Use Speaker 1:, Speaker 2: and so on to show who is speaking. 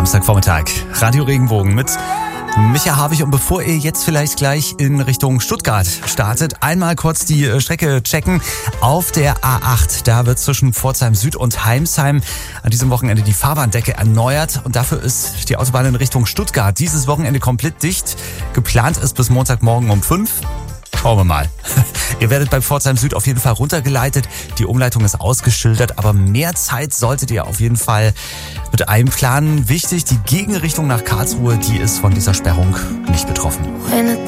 Speaker 1: Samstagvormittag. Radio Regenbogen mit Micha Havig. Und bevor ihr jetzt vielleicht gleich in Richtung Stuttgart startet, einmal kurz die Strecke checken. Auf der A8, da wird zwischen Pforzheim Süd und Heimsheim an diesem Wochenende die Fahrbahndecke erneuert. Und dafür ist die Autobahn in Richtung Stuttgart dieses Wochenende komplett dicht. Geplant ist bis Montagmorgen um 5. Schauen wir mal. Ihr werdet bei Pforzheim Süd auf jeden Fall runtergeleitet. Die Umleitung ist ausgeschildert, aber mehr Zeit solltet ihr auf jeden Fall mit einplanen. Wichtig, die Gegenrichtung nach Karlsruhe, die ist von dieser Sperrung nicht betroffen.